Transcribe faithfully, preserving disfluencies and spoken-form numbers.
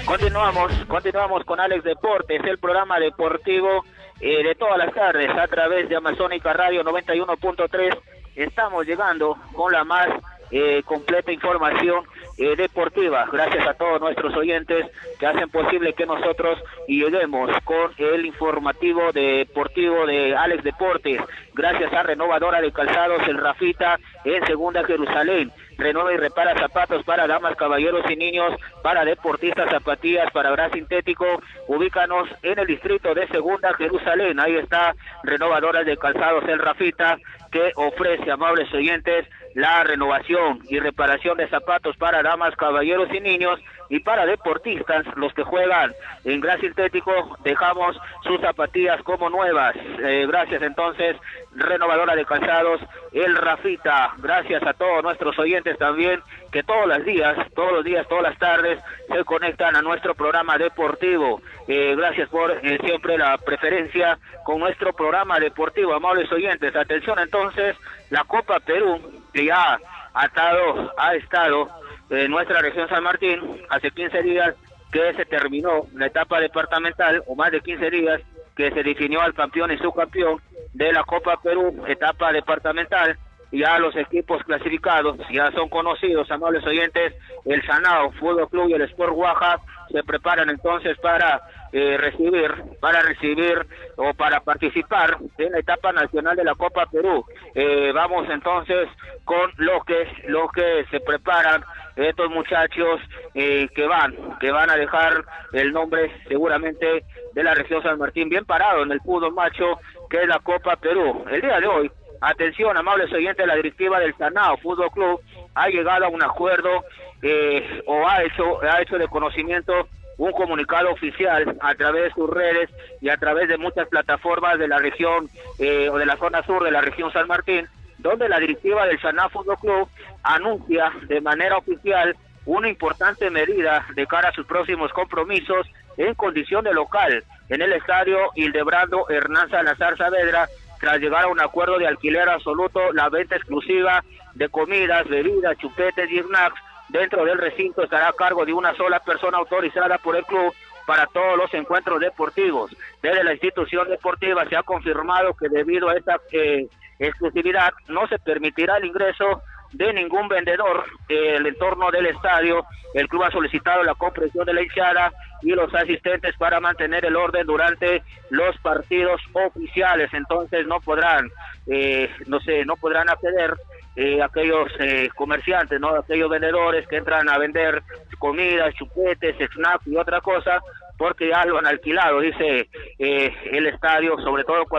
Continuamos, continuamos con Alex Deportes, el programa deportivo eh, de todas las tardes a través de Amazónica Radio noventa y uno punto tres. Estamos llegando con la más eh, completa información eh, deportiva. Gracias a todos nuestros oyentes que hacen posible que nosotros lleguemos con el informativo deportivo de Alex Deportes. Gracias a Renovadora de Calzados El Rafita en Segunda Jerusalén. Renueva y repara zapatos para damas, caballeros y niños, para deportistas, zapatillas, para bra sintético. Ubícanos en el distrito de Segunda Jerusalén. Ahí está Renovadora de Calzados El Rafita, que ofrece, amables oyentes, la renovación y reparación de zapatos para damas, caballeros y niños, y para deportistas, los que juegan en gras sintético, dejamos sus zapatillas como nuevas. Eh, gracias entonces, Renovadora de Calzados El Rafita. Gracias a todos nuestros oyentes también, que todos los días, todos los días, todas las tardes, se conectan a nuestro programa deportivo. Eh, gracias por eh, siempre la preferencia con nuestro programa deportivo, amables oyentes. Atención entonces, la Copa Perú, que ya ha estado, ha estado en nuestra región San Martín, hace quince días que se terminó la etapa departamental, o más de quince días que se definió al campeón y subcampeón de la Copa Perú, etapa departamental. Ya los equipos clasificados ya son conocidos, amables oyentes. El Sanao Fútbol Club y el Sport Guaja se preparan entonces para eh, recibir, para recibir o para participar en la etapa nacional de la Copa Perú. Eh, vamos entonces con lo que, lo que se preparan estos muchachos eh, que van, que van a dejar el nombre seguramente de la región San Martín bien parado en el fútbol macho, que es la Copa Perú. El día de hoy, atención, amables oyentes, la directiva del Sanao Fútbol Club ha llegado a un acuerdo eh, o ha hecho, ha hecho de conocimiento un comunicado oficial a través de sus redes y a través de muchas plataformas de la región eh, o de la zona sur de la región San Martín, donde la directiva del Sanao Fútbol Club anuncia de manera oficial una importante medida de cara a sus próximos compromisos en condición de local en el estadio Hildebrando Hernán Salazar Saavedra, tras llegar a un acuerdo de alquiler absoluto. La venta exclusiva de comidas, bebidas, chupetes y snacks dentro del recinto estará a cargo de una sola persona autorizada por el club para todos los encuentros deportivos. Desde la institución deportiva se ha confirmado que debido a esta eh, exclusividad no se permitirá el ingreso de ningún vendedor en el entorno del estadio. El club ha solicitado la comprensión de la hinchada y los asistentes para mantener el orden durante los partidos oficiales. Entonces no podrán, eh, no sé, no podrán acceder eh, aquellos eh, comerciantes, no, aquellos vendedores que entran a vender comidas, chupetes, snacks y otra cosa, porque ya lo han alquilado, dice eh, el estadio, sobre todo cuando